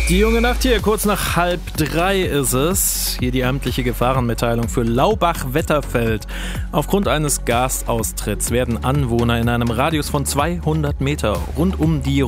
Die junge Nacht hier, kurz nach 2:30 ist es. Hier die amtliche Gefahrenmitteilung für Laubach-Wetterfeld. Aufgrund eines Gasaustritts werden Anwohner in einem Radius von 200 Meter rund um die